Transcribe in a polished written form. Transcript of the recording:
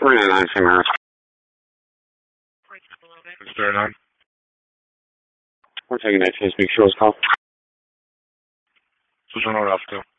399 St. Mary's. It's 39. We're taking 18 speak show's call. Switch on over off 2.